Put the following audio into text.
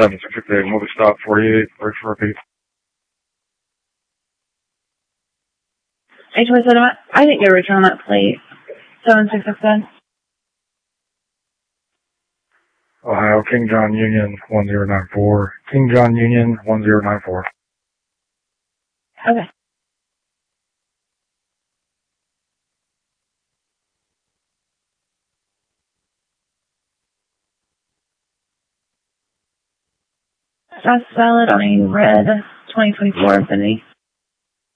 768, movie stop 48, bridge for repeat. H27, I didn't get a return on that plate. 7667. Ohio, King John Union 1094. King John Union 1094. Okay. That's valid on a red 2024 Infiniti.